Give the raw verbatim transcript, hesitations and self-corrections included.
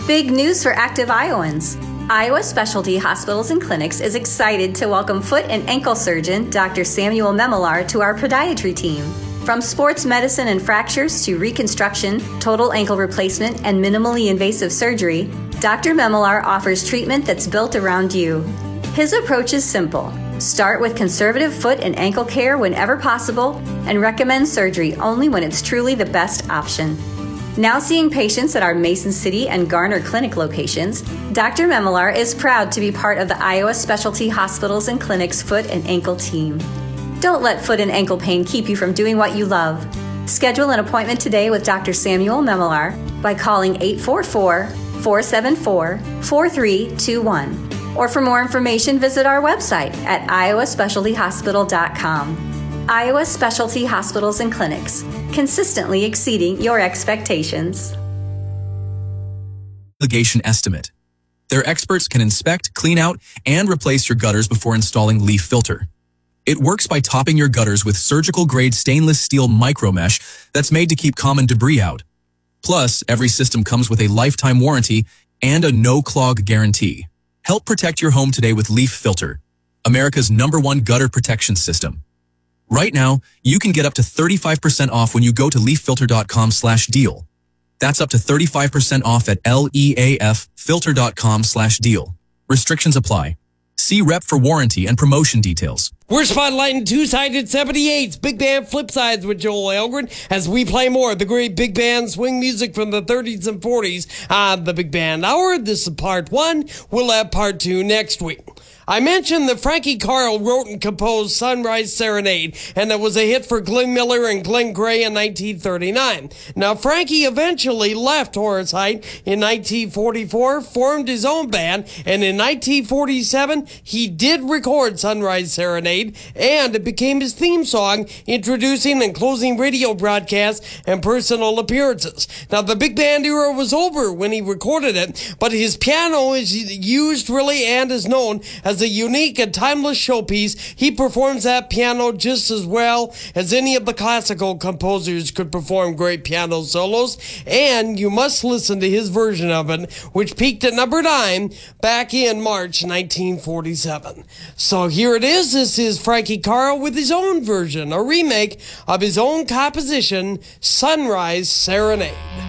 Big news for active Iowans. Iowa Specialty Hospitals and Clinics is excited to welcome foot and ankle surgeon Doctor Samuel Memelar to our podiatry team. From sports medicine and fractures to reconstruction, total ankle replacement, and minimally invasive surgery, Doctor Memelar offers treatment that's built around you. His approach is simple. Start with conservative foot and ankle care whenever possible and recommend surgery only when it's truly the best option. Now seeing patients at our Mason City and Garner Clinic locations, Doctor Memelar is proud to be part of the Iowa Specialty Hospitals and Clinics foot and ankle team. Don't let foot and ankle pain keep you from doing what you love. Schedule an appointment today with Doctor Samuel Memelar by calling eight four four, four seven four, four three two one. Or for more information, visit our website at iowa specialty hospital dot com. Iowa Specialty Hospitals and Clinics, consistently exceeding your expectations. Obligation estimate. Their experts can inspect, clean out, and replace your gutters before installing leaf filter. It works by topping your gutters with surgical-grade stainless steel micromesh that's made to keep common debris out. Plus, every system comes with a lifetime warranty and a no-clog guarantee. Help protect your home today with Leaf Filter, America's number one gutter protection system. Right now, you can get up to thirty-five percent off when you go to leaf filter dot com slash deal. That's up to thirty-five percent off at leaf filter dot com slash deal. Restrictions apply. See rep for warranty and promotion details. We're spotlighting two-sided seventy-eights, big band flip sides with Joel Elgren as we play more of the great big band swing music from the thirties and forties on the Big Band Hour. This is part one. We'll have part two next week. I mentioned that Frankie Carl wrote and composed Sunrise Serenade, and it was a hit for Glenn Miller and Glenn Gray in nineteen thirty-nine. Now, Frankie eventually left Horace Heidt in nineteen forty-four, formed his own band, and in nineteen forty-seven, he did record Sunrise Serenade, and it became his theme song, introducing and closing radio broadcasts and personal appearances. Now, the big band era was over when he recorded it, but his piano is used really and is known as a unique and timeless showpiece. He performs that piano just as well as any of the classical composers could perform great piano solos, and you must listen to his version of it, which peaked at number nine back in March nineteen forty-seven. So here it is. This is Frankie Carl with his own version, a remake of his own composition, Sunrise Serenade.